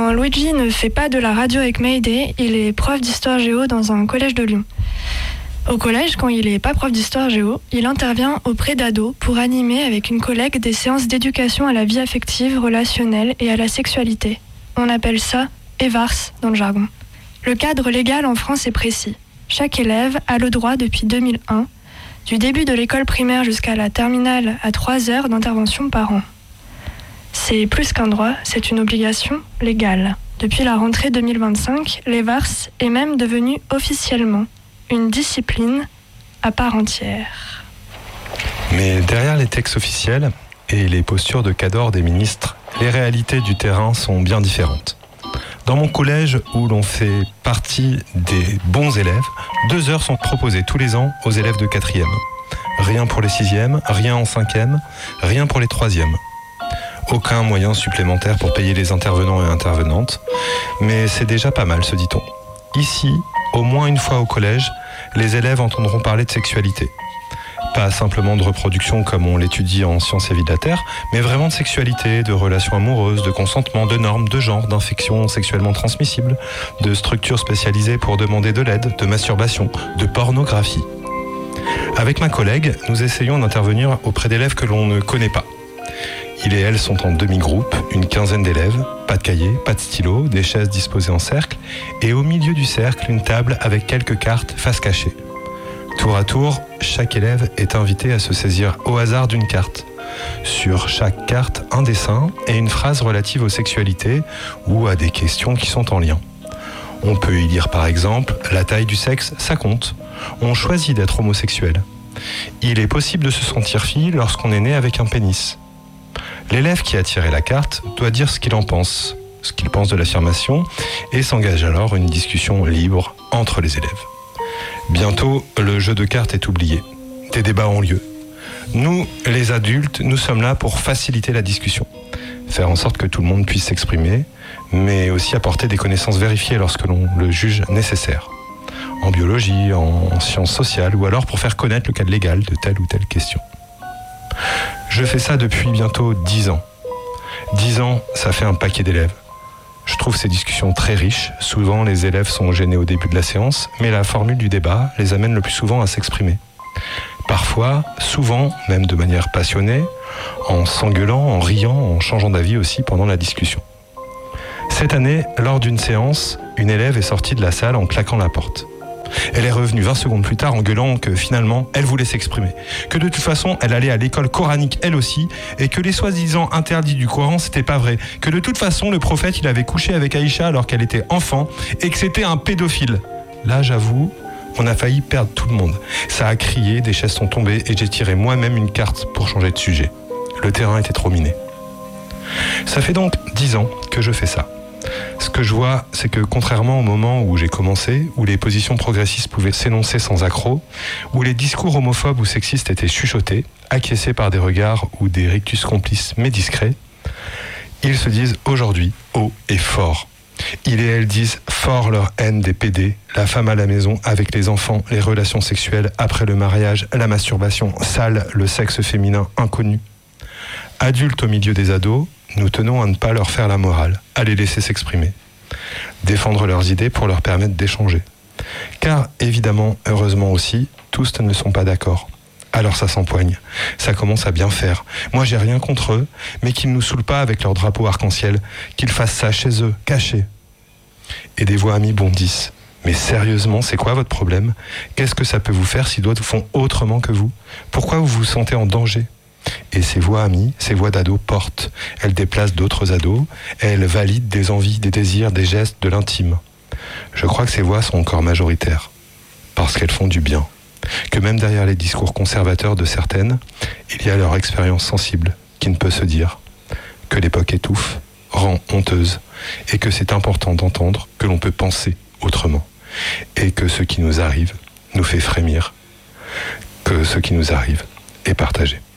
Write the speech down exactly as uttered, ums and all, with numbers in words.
quand Luigi ne fait pas de la radio avec Mayday, il est prof d'histoire géo dans un collège de Lyon. Au collège, quand il n'est pas prof d'histoire géo, il intervient auprès d'ados pour animer avec une collègue des séances d'éducation à la vie affective, relationnelle et à la sexualité. On appelle ça « EVARS » dans le jargon. Le cadre légal en France est précis. Chaque élève a le droit depuis deux mille un, du début de l'école primaire jusqu'à la terminale, à trois heures d'intervention par an. C'est plus qu'un droit, c'est une obligation légale. Depuis la rentrée deux mille vingt-cinq, l'EVARS est même devenu officiellement une discipline à part entière. Mais derrière les textes officiels et les postures de cadors des ministres, les réalités du terrain sont bien différentes. Dans mon collège, où l'on fait partie des bons élèves, deux heures sont proposées tous les ans aux élèves de quatrième. Rien pour les sixièmes, rien en cinquième, rien pour les troisièmes. Aucun moyen supplémentaire pour payer les intervenants et intervenantes, mais c'est déjà pas mal, se dit-on. Ici, au moins une fois au collège, les élèves entendront parler de sexualité. Pas simplement de reproduction comme on l'étudie en sciences et vie de la Terre, mais vraiment de sexualité, de relations amoureuses, de consentement, de normes, de genre, d'infections sexuellement transmissibles, de structures spécialisées pour demander de l'aide, de masturbation, de pornographie. Avec ma collègue, nous essayons d'intervenir auprès d'élèves que l'on ne connaît pas. Ils et elles sont en demi-groupe, une quinzaine d'élèves, pas de cahier, pas de stylo, des chaises disposées en cercle, et au milieu du cercle, une table avec quelques cartes face cachée. Tour à tour, chaque élève est invité à se saisir au hasard d'une carte. Sur chaque carte, un dessin et une phrase relative aux sexualités ou à des questions qui sont en lien. On peut y lire par exemple « La taille du sexe, ça compte ». On choisit d'être homosexuel. Il est possible de se sentir fille lorsqu'on est né avec un pénis. L'élève qui a tiré la carte doit dire ce qu'il en pense, ce qu'il pense de l'affirmation, et s'engage alors une discussion libre entre les élèves. Bientôt, le jeu de cartes est oublié. Des débats ont lieu. Nous, les adultes, nous sommes là pour faciliter la discussion, faire en sorte que tout le monde puisse s'exprimer, mais aussi apporter des connaissances vérifiées lorsque l'on le juge nécessaire. En biologie, en sciences sociales, ou alors pour faire connaître le cadre légal de telle ou telle question. Je fais ça depuis bientôt dix ans. Dix ans, ça fait un paquet d'élèves. Je trouve ces discussions très riches. Souvent, les élèves sont gênés au début de la séance, mais la formule du débat les amène le plus souvent à s'exprimer. Parfois, souvent, même de manière passionnée, en s'engueulant, en riant, en changeant d'avis aussi pendant la discussion. Cette année, lors d'une séance, une élève est sortie de la salle en claquant la porte. Elle est revenue vingt secondes plus tard en gueulant que finalement, elle voulait s'exprimer. Que de toute façon, elle allait à l'école coranique elle aussi, et que les soi-disant interdits du Coran, c'était pas vrai. Que de toute façon, le prophète, il avait couché avec Aïcha alors qu'elle était enfant, et que c'était un pédophile. Là, j'avoue, on a failli perdre tout le monde. Ça a crié, des chaises sont tombées, et j'ai tiré moi-même une carte pour changer de sujet. Le terrain était trop miné. Ça fait donc dix ans que je fais ça. Ce que je vois, c'est que contrairement au moment où j'ai commencé, où les positions progressistes pouvaient s'énoncer sans accroc, où les discours homophobes ou sexistes étaient chuchotés, acquiescés par des regards ou des rictus complices mais discrets, ils se disent aujourd'hui haut et fort. Ils et elles disent fort leur haine des pédés, la femme à la maison avec les enfants, les relations sexuelles après le mariage, la masturbation sale, le sexe féminin inconnu. Adultes au milieu des ados, nous tenons à ne pas leur faire la morale, à les laisser s'exprimer. Défendre leurs idées pour leur permettre d'échanger. Car, évidemment, heureusement aussi, tous ne sont pas d'accord. Alors ça s'empoigne, ça commence à bien faire. Moi j'ai rien contre eux, mais qu'ils ne nous saoulent pas avec leur drapeau arc-en-ciel, qu'ils fassent ça chez eux, cachés. Et des voix amies bondissent. Mais sérieusement, c'est quoi votre problème ? Qu'est-ce que ça peut vous faire si d'autres font autrement que vous ? Pourquoi vous vous sentez en danger ? Et ces voix amies, ces voix d'ados portent. Elles déplacent d'autres ados, elles valident des envies, des désirs, des gestes, de l'intime. Je crois que ces voix sont encore majoritaires, parce qu'elles font du bien. Que même derrière les discours conservateurs de certaines, il y a leur expérience sensible qui ne peut se dire. Que l'époque étouffe, rend honteuse, et que c'est important d'entendre que l'on peut penser autrement, et que ce qui nous arrive nous fait frémir, que ce qui nous arrive est partagé.